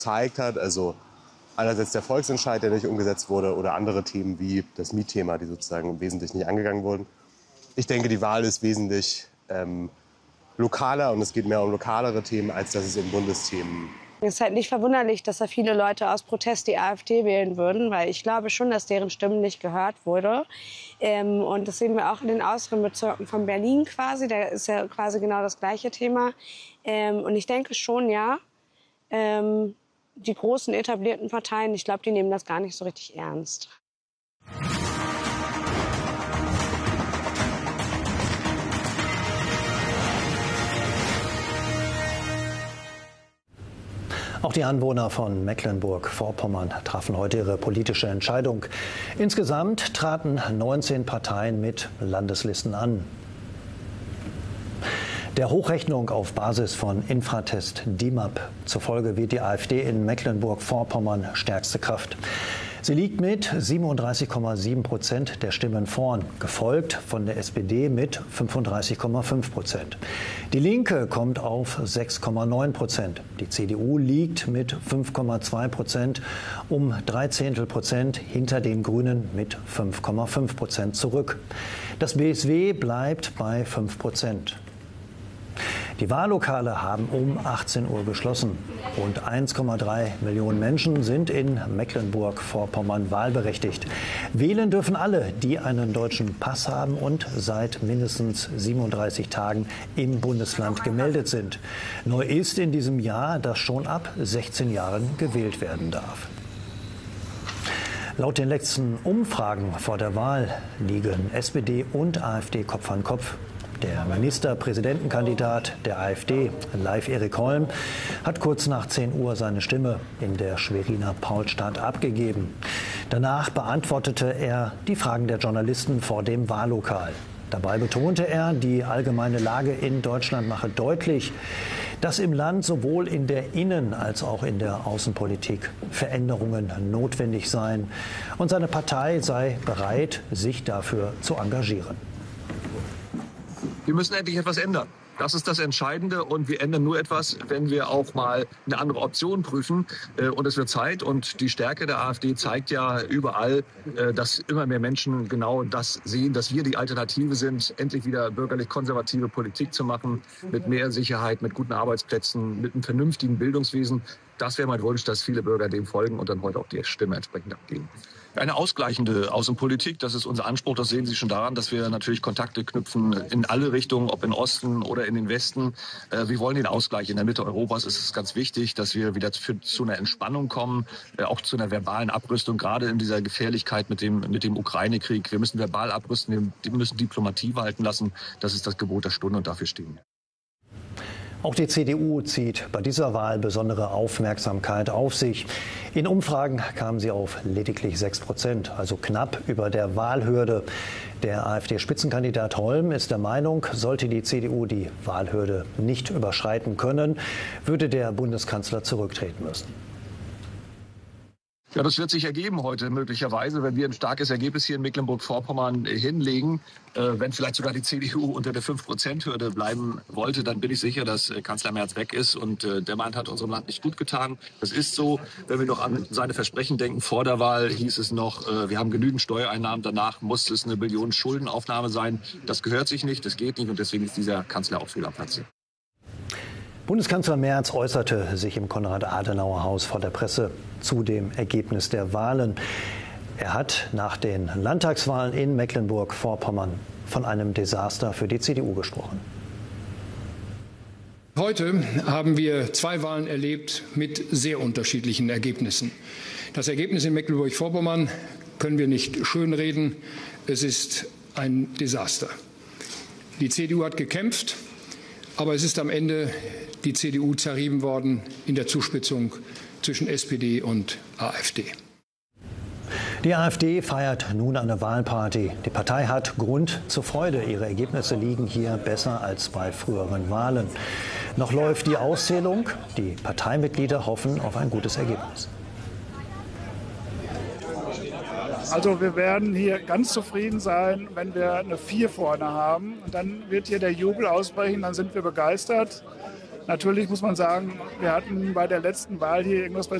gezeigt hat. Also einerseits der Volksentscheid, der nicht umgesetzt wurde, oder andere Themen wie das Mietthema, die sozusagen wesentlich nicht angegangen wurden. Ich denke, die Wahl ist wesentlich lokaler und es geht mehr um lokalere Themen, als dass es um Bundesthemen. Es ist halt nicht verwunderlich, dass da viele Leute aus Protest die AfD wählen würden, weil ich glaube schon, dass deren Stimmen nicht gehört wurde. Und das sehen wir auch in den äußeren Bezirken von Berlin quasi. Da ist ja quasi genau das gleiche Thema. Und ich denke schon, ja, die großen etablierten Parteien, ich glaube, die nehmen das gar nicht so richtig ernst. Auch die Anwohner von Mecklenburg-Vorpommern trafen heute ihre politische Entscheidung. Insgesamt traten 19 Parteien mit Landeslisten an. Der Hochrechnung auf Basis von Infratest DIMAP zufolge wird die AfD in Mecklenburg-Vorpommern stärkste Kraft. Sie liegt mit 37,7% der Stimmen vorn, gefolgt von der SPD mit 35,5%. Die Linke kommt auf 6,9%. Die CDU liegt mit 5,2% um 0,3% hinter den Grünen mit 5,5% zurück. Das BSW bleibt bei 5%. Die Wahllokale haben um 18 Uhr geschlossen. Rund 1,3 Millionen Menschen sind in Mecklenburg-Vorpommern wahlberechtigt. Wählen dürfen alle, die einen deutschen Pass haben und seit mindestens 37 Tagen im Bundesland gemeldet sind. Neu ist in diesem Jahr, dass schon ab 16 Jahren gewählt werden darf. Laut den letzten Umfragen vor der Wahl liegen SPD und AfD Kopf an Kopf. Der Ministerpräsidentenkandidat der AfD, Leif Erik Holm, hat kurz nach 10 Uhr seine Stimme in der Schweriner Paulstadt abgegeben. Danach beantwortete er die Fragen der Journalisten vor dem Wahllokal. Dabei betonte er, die allgemeine Lage in Deutschland mache deutlich, dass im Land sowohl in der Innen- als auch in der Außenpolitik Veränderungen notwendig seien. Und seine Partei sei bereit, sich dafür zu engagieren. Wir müssen endlich etwas ändern. Das ist das Entscheidende und wir ändern nur etwas, wenn wir auch mal eine andere Option prüfen. Und es wird Zeit und die Stärke der AfD zeigt ja überall, dass immer mehr Menschen genau das sehen, dass wir die Alternative sind, endlich wieder bürgerlich-konservative Politik zu machen, mit mehr Sicherheit, mit guten Arbeitsplätzen, mit einem vernünftigen Bildungswesen. Das wäre mein Wunsch, dass viele Bürger dem folgen und dann heute auch die Stimme entsprechend abgeben. Eine ausgleichende Außenpolitik, das ist unser Anspruch. Das sehen Sie schon daran, dass wir natürlich Kontakte knüpfen in alle Richtungen, ob in Osten oder in den Westen. Wir wollen den Ausgleich. In der Mitte Europas ist es ganz wichtig, dass wir wieder zu einer Entspannung kommen, auch zu einer verbalen Abrüstung, gerade in dieser Gefährlichkeit mit dem Ukraine-Krieg. Wir müssen verbal abrüsten, wir müssen Diplomatie walten lassen. Das ist das Gebot der Stunde und dafür stehen wir. Auch die CDU zieht bei dieser Wahl besondere Aufmerksamkeit auf sich. In Umfragen kamen sie auf lediglich 6%, also knapp über der Wahlhürde. Der AfD-Spitzenkandidat Holm ist der Meinung, sollte die CDU die Wahlhürde nicht überschreiten können, würde der Bundeskanzler zurücktreten müssen. Ja, das wird sich ergeben heute möglicherweise, wenn wir ein starkes Ergebnis hier in Mecklenburg-Vorpommern hinlegen. Wenn vielleicht sogar die CDU unter der 5%-Hürde bleiben wollte, dann bin ich sicher, dass Kanzler Merz weg ist. Und der Mann hat unserem Land nicht gut getan. Das ist so. Wenn wir noch an seine Versprechen denken, vor der Wahl hieß es noch, wir haben genügend Steuereinnahmen, danach muss es eine Billion Schuldenaufnahme sein. Das gehört sich nicht, das geht nicht und deswegen ist dieser Kanzler auch fehl am Platz. Bundeskanzler Merz äußerte sich im Konrad-Adenauer-Haus vor der Presse zu dem Ergebnis der Wahlen. Er hat nach den Landtagswahlen in Mecklenburg-Vorpommern von einem Desaster für die CDU gesprochen. Heute haben wir 2 Wahlen erlebt mit sehr unterschiedlichen Ergebnissen. Das Ergebnis in Mecklenburg-Vorpommern können wir nicht schönreden. Es ist ein Desaster. Die CDU hat gekämpft, aber es ist am Ende die CDU zerrieben worden in der Zuspitzung zwischen SPD und AfD. Die AfD feiert nun eine Wahlparty. Die Partei hat Grund zur Freude. Ihre Ergebnisse liegen hier besser als bei früheren Wahlen. Noch läuft die Auszählung. Die Parteimitglieder hoffen auf ein gutes Ergebnis. Also wir werden hier ganz zufrieden sein, wenn wir eine 4 vorne haben. Und dann wird hier der Jubel ausbrechen, dann sind wir begeistert. Natürlich muss man sagen, wir hatten bei der letzten Wahl hier irgendwas bei